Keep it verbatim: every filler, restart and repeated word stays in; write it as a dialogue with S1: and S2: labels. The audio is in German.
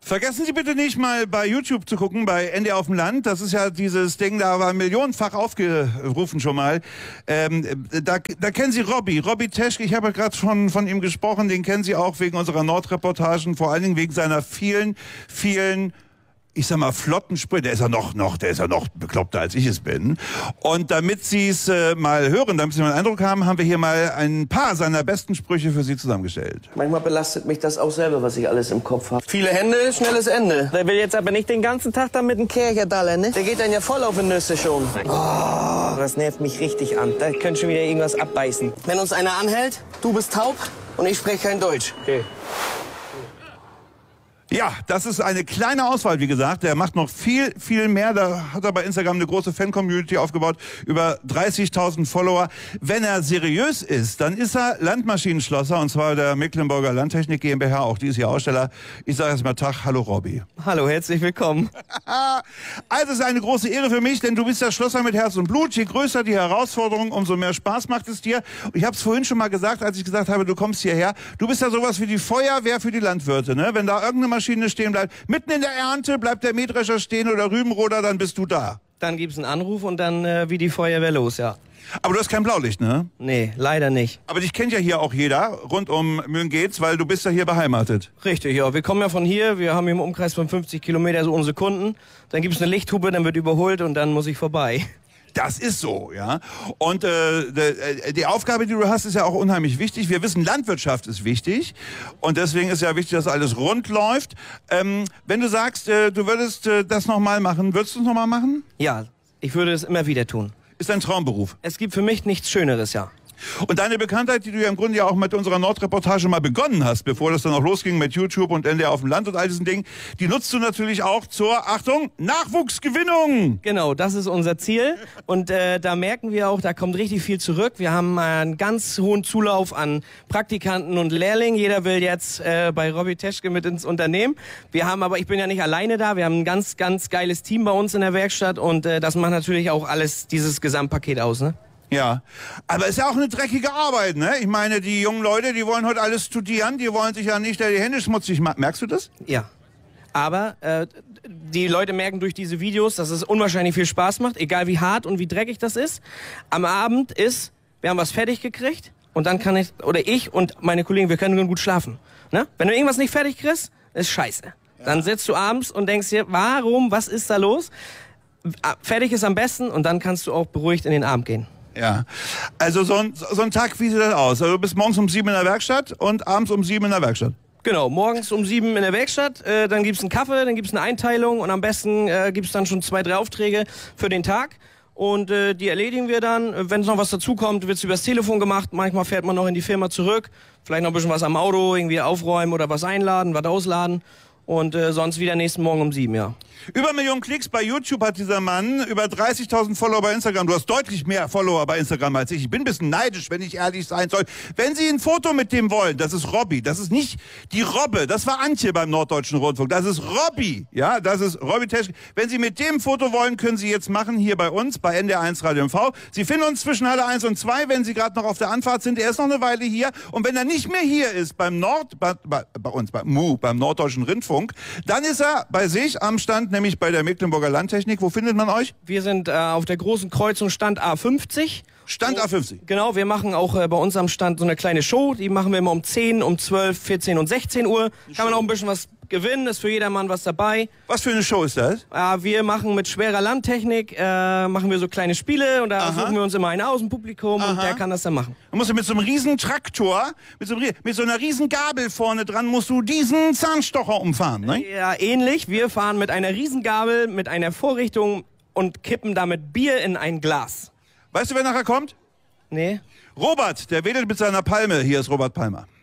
S1: Vergessen Sie bitte nicht mal bei YouTube zu gucken, bei N D R auf dem Land. Das ist ja dieses Ding, da war millionenfach aufgerufen schon mal. Ähm, da, da kennen Sie Robby, Robby Teschke. Ich habe ja gerade schon von ihm gesprochen. Den kennen Sie auch wegen unserer Nordreportagen, vor allen Dingen wegen seiner vielen, vielen, ich sag mal, flotten Sprüche. Der ist ja noch, noch, der ist ja noch bekloppter, als ich es bin. Und damit Sie es äh, mal hören, damit Sie mal einen Eindruck haben, haben wir hier mal ein paar seiner besten Sprüche für Sie zusammengestellt.
S2: Manchmal belastet mich das auch selber, was ich alles im Kopf habe. Viele Hände, schnelles Ende. Der will jetzt aber nicht den ganzen Tag da mit dem Kercher dallern, ne? Der geht dann ja voll auf die Nüsse schon. Oh, das nervt mich richtig an. Da könnte schon wieder irgendwas abbeißen. Wenn uns einer anhält, du bist taub und ich spreche kein Deutsch. Okay.
S1: Ja, das ist eine kleine Auswahl, wie gesagt. Der macht noch viel, viel mehr. Da hat er bei Instagram eine große Fan-Community aufgebaut, über dreißigtausend Follower. Wenn er seriös ist, dann ist er Landmaschinenschlosser, und zwar der Mecklenburger Landtechnik GmbH, auch die ist hier Aussteller. Ich sage erst mal Tag, hallo Robby.
S3: Hallo, herzlich willkommen.
S1: Also es ist eine große Ehre für mich, denn du bist der Schlosser mit Herz und Blut. Je größer die Herausforderung, umso mehr Spaß macht es dir. Ich habe es vorhin schon mal gesagt, als ich gesagt habe, du kommst hierher. Du bist ja sowas wie die Feuerwehr für die Landwirte, ne? Wenn da irgendeine Maschine stehen bleibt, mitten in der Ernte bleibt der Mähdrescher stehen oder Rübenroder, dann bist du da.
S3: Dann gibt's einen Anruf und dann äh, wie die Feuerwehr los, ja.
S1: Aber du hast kein Blaulicht, ne?
S3: Nee, leider nicht.
S1: Aber dich kennt ja hier auch jeder, rund um Möhn-Geetz, weil du bist ja hier beheimatet.
S3: Richtig, ja. Wir kommen ja von hier, wir haben hier im Umkreis von fünfzig Kilometer so unsere Kunden. Dann gibt's eine Lichthupe, dann wird überholt und dann muss ich vorbei.
S1: Das ist so, ja. Und äh, die Aufgabe, die du hast, ist ja auch unheimlich wichtig. Wir wissen, Landwirtschaft ist wichtig. Und deswegen ist ja wichtig, dass alles rund läuft. Ähm, wenn du sagst, äh, du würdest äh, das nochmal machen, würdest du es nochmal machen?
S3: Ja, ich würde es immer wieder tun.
S1: Ist dein Traumberuf?
S3: Es gibt für mich nichts Schöneres, ja.
S1: Und deine Bekanntheit, die du ja im Grunde ja auch mit unserer Nordreportage mal begonnen hast, bevor das dann auch losging mit YouTube und N D R auf dem Land und all diesen Dingen, die nutzt du natürlich auch zur, Achtung, Nachwuchsgewinnung.
S3: Genau, das ist unser Ziel. Und äh, da merken wir auch, da kommt richtig viel zurück. Wir haben äh, einen ganz hohen Zulauf an Praktikanten und Lehrlingen. Jeder will jetzt äh, bei Robby Teschke mit ins Unternehmen. Wir haben aber, ich bin ja nicht alleine da, wir haben ein ganz, ganz geiles Team bei uns in der Werkstatt und äh, das macht natürlich auch alles, dieses Gesamtpaket aus, ne?
S1: Ja, aber ist ja auch eine dreckige Arbeit, ne? Ich meine, die jungen Leute, die wollen heute alles studieren, die wollen sich ja nicht die Hände schmutzig machen. Merkst du das?
S3: Ja. Aber äh, die Leute merken durch diese Videos, dass es unwahrscheinlich viel Spaß macht, egal wie hart und wie dreckig das ist. Am Abend ist, wir haben was fertig gekriegt und dann kann ich, oder ich und meine Kollegen, wir können gut schlafen. Ne? Wenn du irgendwas nicht fertig kriegst, ist scheiße. Ja. Dann sitzt du abends und denkst dir, warum, was ist da los? Fertig ist am besten und dann kannst du auch beruhigt in den Abend gehen.
S1: Ja, also so ein, so ein Tag, wie sieht das aus? Also du bist morgens um sieben in der Werkstatt und abends um sieben in der Werkstatt.
S3: Genau, morgens um sieben in der Werkstatt, äh, dann gibt's einen Kaffee, dann gibt's eine Einteilung und am besten äh, gibt's dann schon zwei, drei Aufträge für den Tag. Und äh, die erledigen wir dann. Wenn es noch was dazukommt, wird's übers Telefon gemacht. Manchmal fährt man noch in die Firma zurück, vielleicht noch ein bisschen was am Auto, irgendwie aufräumen oder was einladen, was ausladen. Und äh, sonst wieder nächsten Morgen um sieben, ja.
S1: Über eine Million Klicks bei YouTube hat dieser Mann, über dreißigtausend Follower bei Instagram. Du hast deutlich mehr Follower bei Instagram als ich. Ich bin ein bisschen neidisch, wenn ich ehrlich sein soll. Wenn Sie ein Foto mit dem wollen, das ist Robby. Das ist nicht die Robbe. Das war Antje beim Norddeutschen Rundfunk. Das ist Robby. Ja, das ist Robby Teschke. Wenn Sie mit dem Foto wollen, können Sie jetzt machen hier bei uns, bei N D R eins Radio M V. Sie finden uns zwischen Halle eins und zwei, wenn Sie gerade noch auf der Anfahrt sind. Er ist noch eine Weile hier. Und wenn er nicht mehr hier ist, beim Nord, bei, bei, bei uns, bei M U, beim Norddeutschen Rundfunk, dann ist er bei sich am Stand, nämlich bei der Mecklenburger Landtechnik. Wo findet man euch?
S3: Wir sind äh, auf der großen Kreuzung Stand A fünfzig.
S1: Stand A fünfzig.
S3: Genau, wir machen auch äh, bei uns am Stand so eine kleine Show. Die machen wir immer um zehn, um zwölf, vierzehn und sechzehn Uhr. Kann man auch ein bisschen was gewinnen, ist für jedermann was dabei.
S1: Was für eine Show ist das?
S3: Äh, wir machen mit schwerer Landtechnik, äh, machen wir so kleine Spiele und da
S1: Aha.
S3: suchen wir uns immer einen aus dem Publikum Aha. und der kann das dann machen.
S1: Du musst mit so einem riesen Traktor, mit so, einem, mit so einer riesen Gabel vorne dran, musst du diesen Zahnstocher umfahren, ne?
S3: Ja, ähnlich. Wir fahren mit einer Riesengabel, mit einer Vorrichtung und kippen damit Bier in ein Glas.
S1: Weißt du, wer nachher kommt?
S3: Nee.
S1: Robert, der wedelt mit seiner Palme. Hier ist Robert Palmer.